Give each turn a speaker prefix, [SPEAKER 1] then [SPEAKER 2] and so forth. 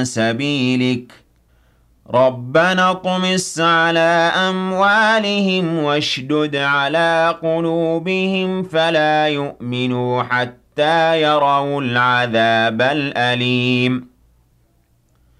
[SPEAKER 1] عن سبيلك ربنا اطمس على أموالهم واشدد على قلوبهم فلا يؤمنوا حتى يروا العذاب الأليم